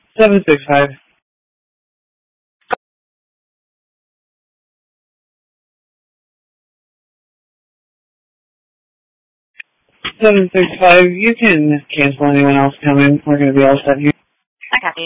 765. 765. You can cancel anyone else coming. We're going to be all set here.